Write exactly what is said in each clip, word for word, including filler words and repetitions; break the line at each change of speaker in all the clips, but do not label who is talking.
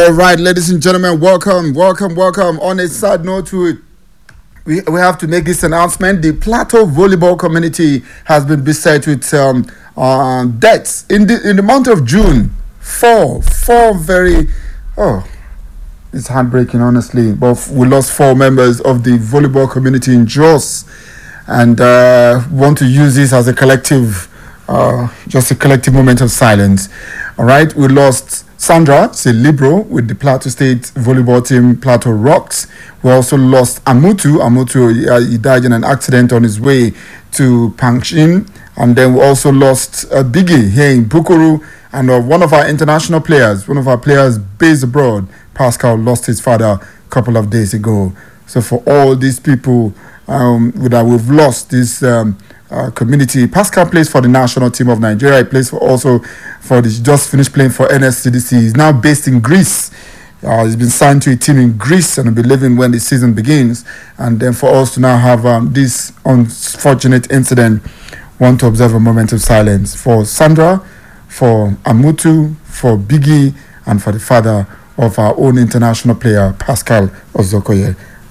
All right, ladies and gentlemen, welcome, welcome, welcome. On a sad note, we, we, we have to make this announcement. The Plateau volleyball community has been beset with um, uh, deaths in the in the month of June. Four, four very, oh, it's heartbreaking, honestly. But we lost four members of the volleyball community in Jos, and uh, want to use this as a collective, uh, just a collective moment of silence. All right, we lost Sandra, it's a libero with the Plateau State volleyball team, Plateau Rocks. We also lost Amutu. Amutu, uh, he died in an accident on his way to Pangshin. And then we also lost uh, Biggie here in Bukuru. And uh, one of our international players, one of our players based abroad, Pascal, lost his father a couple of days ago. So for all these people um, that we've lost, this um, uh, community, Pascal plays for the national team of Nigeria. He plays for also for the just finished playing for N S C D C. He's now based in Greece. Uh, he's been signed to a team in Greece and will be leaving when the season begins. And then for us to now have um, this unfortunate incident, want to observe a moment of silence for Sandra, for Amutu, for Biggie, and for the father of our own international player, Pascal Ozokoye.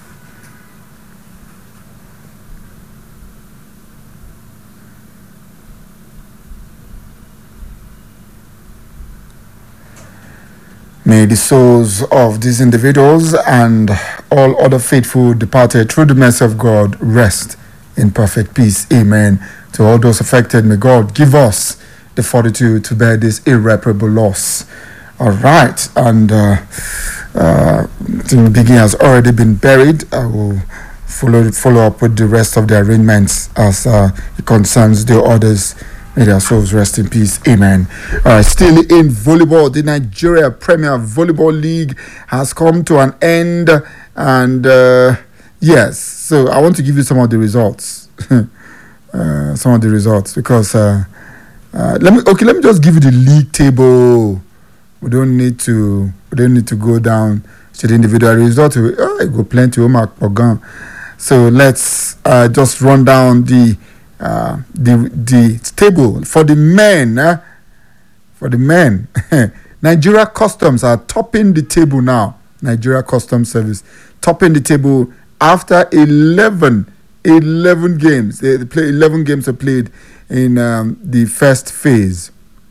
May the souls of these individuals and all other faithful departed through the mercy of God rest in perfect peace. Amen. To all those affected, may God give us the fortitude to bear this irreparable loss. All right. And uh, uh, the Biggie has already been buried. I will follow, follow up with the rest of the arrangements as uh, it concerns the others. May their souls rest in peace. Amen. All right, still in volleyball, the Nigeria Premier Volleyball League has come to an end. And uh, yes, so I want to give you some of the results. uh, some of the results because uh, uh, let me okay, let me just give you the league table. We don't need to we don't need to go down to the individual results. Oh, I go plenty. So let's uh, just run down the Uh, the the table for the men. Uh, for the men, Nigeria Customs are topping the table now. Nigeria Customs Service topping the table after eleven, eleven games. They, they play eleven games are played in um, the first phase.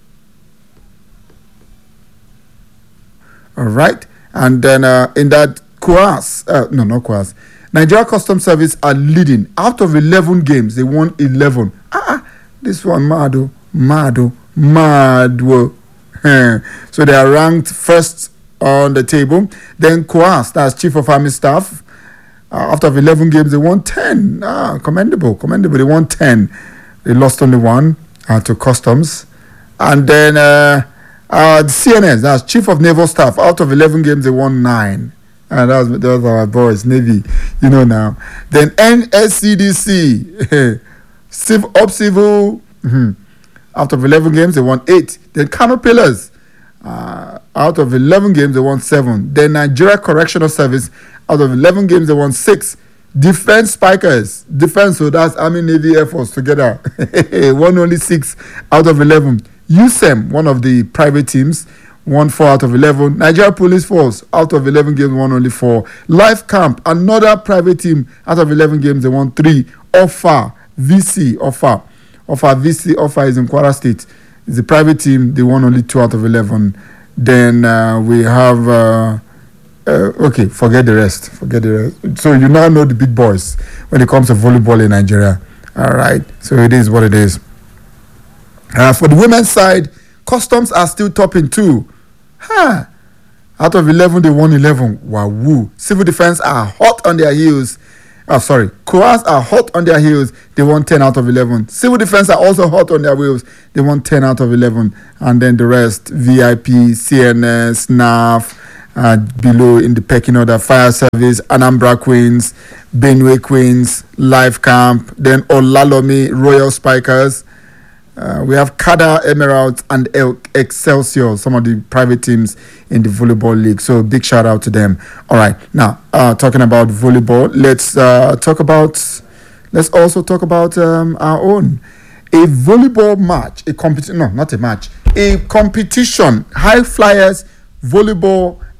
All right, and then uh, in that Quas, uh, no, not Quas. Nigeria Customs Service are leading. Out of eleven games, they won eleven. Ah, this one, Mado, Mado, Mado. So they are ranked first on the table. Then Quas, that's Chief of Army Staff. Uh, after eleven games, they won ten. Ah, commendable, commendable. They won ten. They lost only one uh, to Customs. And then uh, uh, C N S, that's Chief of Naval Staff. Out of eleven games, they won nine. And that was, that was our boys, Navy, you know now. Then N S C D C, Civil, Up Civil, mm-hmm. Out of eleven games, they won eight. Then Kano Pillars, uh, out of eleven games, they won seven. Then Nigeria Correctional Service, out of eleven games, they won six. Defense Spikers, Defense, so that's Army, Navy, Air Force together, won only six out of eleven. U S E M, one of the private teams, won four out of eleven. Nigeria Police Force, out of eleven games, won only four. Life Camp, another private team, out of eleven games, they won three. Offa, V C, Offa. Offa, V C, Offa is in Kwara State. It's a private team, they won only two out of eleven. Then uh, we have, uh, uh, okay, forget the rest. Forget the rest. So you now know the big boys when it comes to volleyball in Nigeria. All right, so it is what it is. Uh, for the women's side, Customs are still topping too. Huh. Out of eleven, they won eleven. Wow. Civil Defense are hot on their heels. Oh, sorry. Coas are hot on their heels. They won ten out of eleven. Civil Defense are also hot on their wheels. They won ten out of eleven. And then the rest, V I P, C N S, N A F, uh, below in the pecking order, Fire Service, Anambra Queens, Benue Queens, Life Camp, then Olalomi, Royal Spikers. Uh, we have Kada Emeralds and El- Excelsior, some of the private teams in the volleyball league. So big shout out to them. All right, now uh, talking about volleyball, let's uh, talk about. Let's also talk about um, our own a volleyball match, a competition. No, not a match, a competition. High Flyers volleyball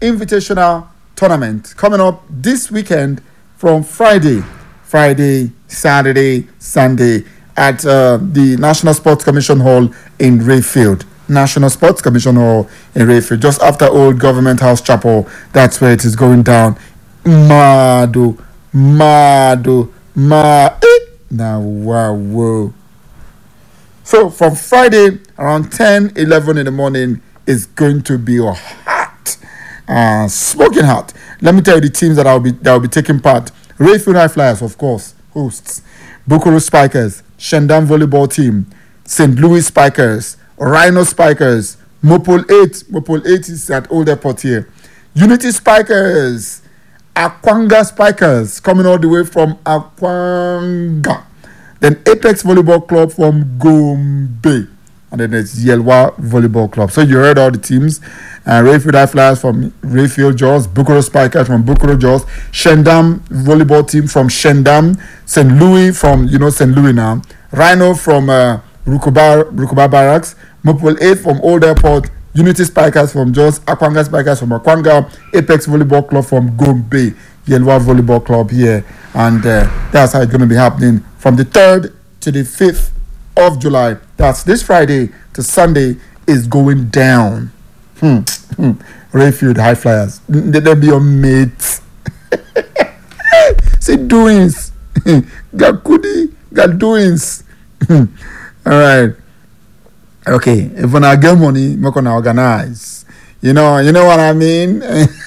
Invitational Tournament coming up this weekend from Friday, Friday, Saturday, Sunday at uh, the National Sports Commission Hall in Rayfield. National Sports Commission Hall in Rayfield, just after Old Government House Chapel. That's where it is going down. Mado, Mado, Ma. Eh. Now, wow, whoa. So from Friday around ten, eleven in the morning is going to be hot, uh, smoking hot. Let me tell you the teams that I'll be that will be taking part. Rayfield High Flyers, of course, hosts. Bukuru Spikers, Shandam Volleyball Team, Saint Louis Spikers, Rhino Spikers, Mopol eight. Mopol eight is at Old Airport here. Unity Spikers, Akwanga Spikers, coming all the way from Akwanga. Then Apex Volleyball Club from Gombe. And then there's Yelwa Volleyball Club. So you heard all the teams. Uh, Rayfield High Flyers from Rayfield Jaws, Bukuro Spikers from Bukuro Jaws, Shandam Volleyball Team from Shandam, Saint Louis from, you know, Saint Louis now, Rhino from uh, Rukuba, Rukuba Barracks, Mopol eight from Old Airport, Unity Spikers from Jaws, Akwanga Spikers from Akwanga, Apex Volleyball Club from Gombe, Yelwa Volleyball Club here. And uh, that's how it's going to be happening from the third to the fifth of July. That's this Friday to Sunday is going down. Hmm. hmm. Rayfield High Flyers. They'll be your mates. See doings. Got goodie. Got doings. All right. Okay. If when I get money, I'm gonna organize. You know, you know what I mean?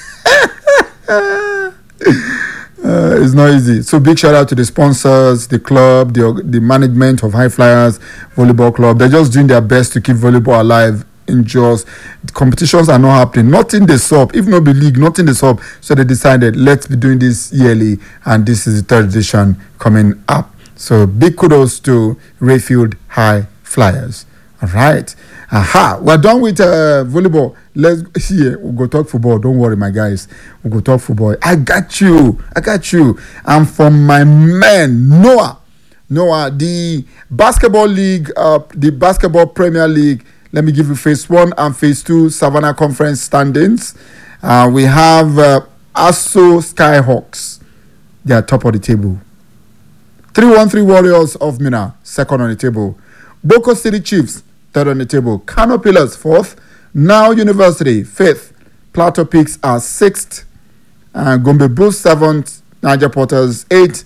Uh, it's not easy. So big shout out to the sponsors, the club, the the management of High Flyers Volleyball Club. They're just doing their best to keep volleyball alive in Jos. The competitions are not happening. Nothing they sub. If not the league, nothing they sub. So they decided, let's be doing this yearly. And this is the third edition coming up. So big kudos to Rayfield High Flyers. All right. Aha. We're done with uh, volleyball. Let's here. We'll go talk football. Don't worry, my guys. We'll go talk football. I got you. I got you. And from my man, Noah. Noah, the basketball league, uh, the basketball Premier League. Let me give you phase one and phase two Savannah Conference standings. Uh, we have uh, Aso Skyhawks. They are top of the table. three one three Warriors of Mina, second on the table. Boko City Chiefs, third on the table. Kano Pillars, fourth. Now University, fifth. Plateau Peaks are sixth. Uh, Gombe Bulls, seventh. Niger Porters, eighth.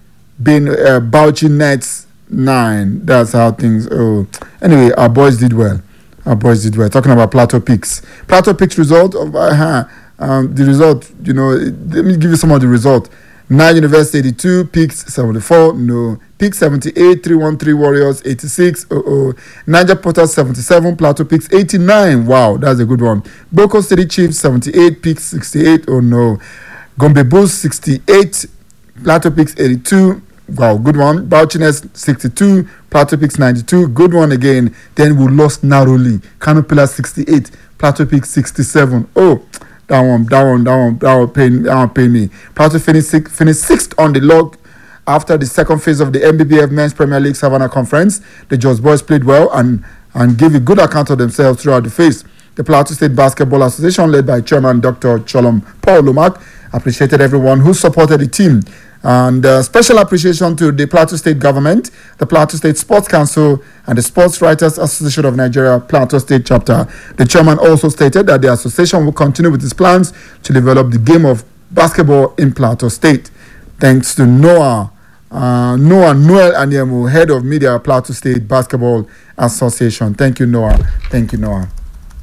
Bin uh, Bauchi Nets, nine. That's how things. Oh, anyway, our boys did well. Our boys did well. Talking about Plateau Peaks. Plateau Peaks result of uh, um, the result. You know, let me give you some of the result. Nine University eighty-two, Peaks seventy-four. No, Peaks seventy-eight. three one three Warriors eighty-six. Oh oh. Niger Porters seventy-seven. Plateau Peaks eighty-nine. Wow, that's a good one. Boko City Chiefs seventy-eight. Peaks sixty-eight. Oh no. Gombe Bulls sixty-eight. Plateau Peaks eighty-two. Wow, good one. Bauchi Nets sixty-two. Plateau Peaks ninety-two. Good one again. Then we lost narrowly. Kano Pillars sixty-eight. Plateau Peaks sixty-seven. Oh, that one, that one, that one, that one pain, that one pain me. Plateau finished six, finished sixth on the log after the second phase of the M B B F Men's Premier League Savannah Conference. The Jos boys played well and and gave a good account of themselves throughout the phase. The Plateau State Basketball Association, led by Chairman Doctor Cholom Paul Lumak, appreciated everyone who supported the team. And uh, special appreciation to the Plateau State Government, the Plateau State Sports Council, and the Sports Writers Association of Nigeria, Plateau State Chapter. The chairman also stated that the association will continue with its plans to develop the game of basketball in Plateau State. Thanks to Noah, uh, Noah Noel Anyemu, head of media, Plateau State Basketball Association. Thank you, Noah. Thank you, Noah.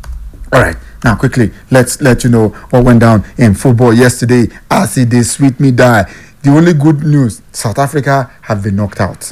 All right, now quickly, let's let you know what went down in football yesterday. As it did sweet me die. The only good news, South Africa have been knocked out.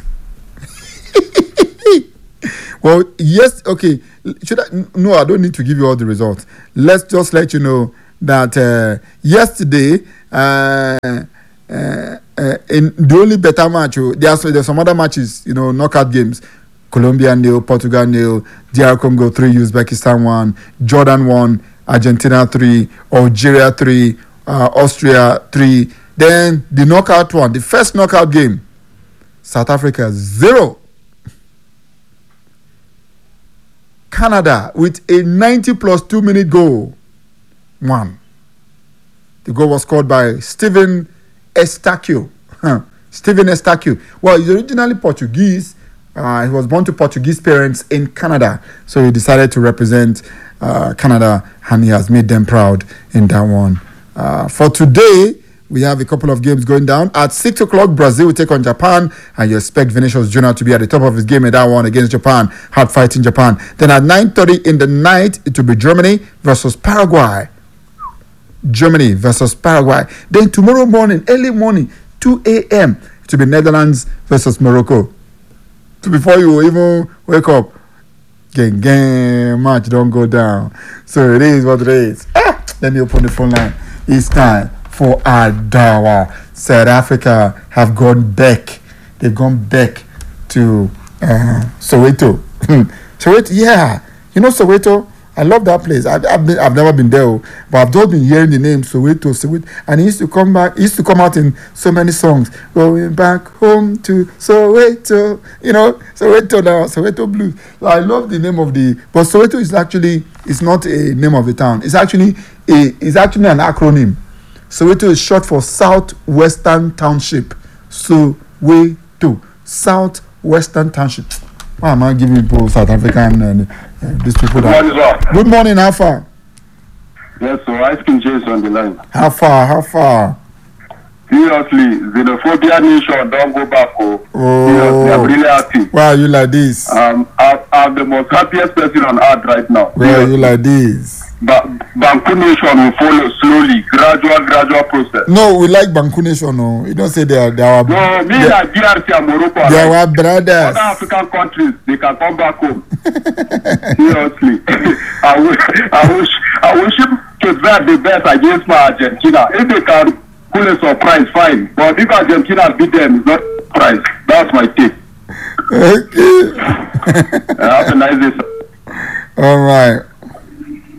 Well, yes, okay. Should I? No, I don't need to give you all the results. Let's just let you know that uh, yesterday, uh, uh, uh, in the only better match, oh, there's, there's some other matches, you know, knockout games. Colombia nil, Portugal nil, D R Congo three, Uzbekistan one, Jordan one, Argentina three, Algeria three, uh, Austria three. Then the knockout one, the first knockout game, South Africa zero. Canada with a ninety plus two minute goal, one. The goal was scored by Steven Estacio. Huh. Steven Estacio. Well, he's originally Portuguese. Uh, he was born to Portuguese parents in Canada. So he decided to represent uh, Canada, and he has made them proud in that one. Uh, for today, we have a couple of games going down. At six o'clock, Brazil will take on Japan, and you expect Vinicius Junior to be at the top of his game in that one against Japan, hard fighting Japan. Then at nine thirty in the night, it will be Germany versus Paraguay. Germany versus Paraguay. Then tomorrow morning, early morning, two a.m., it will be Netherlands versus Morocco. So before you even wake up, gang, gang, match don't go down. So it is what it is. Ah, let me open the phone line. It's time for Adawa. South Africa have gone back. They've gone back to uh, Soweto. Soweto, yeah. You know Soweto? I love that place. I've, I've, been, I've never been there, but I've just been hearing the name Soweto, Soweto. And he used to come back, he used to come out in so many songs. Going back home to Soweto. You know, Soweto now, Soweto Blues. So I love the name of the, but Soweto is actually, it's not a name of the town. It's actually a, it's actually an acronym. Soweto is short for Southwestern Township. Soweto, Southwestern Township. Why am I giving people South African and uh, these people?
Good morning, sir.
Good morning, how far?
Yes, so Ice King James on the line.
How far? How far?
Seriously, xenophobia nation don't go back. Oh,
oh.
Seriously, I'm really happy.
Why are you like this?
Um, I'm, I'm the most happiest person on earth right now.
Why seriously. Are you like this?
Ba- Banku Nation will follow slowly, gradual, gradual process.
No, we like Banku Nation. No, you don't say they are. They are
no, me and D R C and Morocco.
They are our brothers.
Other African countries, they can come back home. Seriously, I wish, I wish, I wish him to bet the best against my Argentina. If they can pull a surprise, fine. But if Argentina beat them, it's not a surprise. That's my take.
Okay.
Have a nice day, sir.
All right.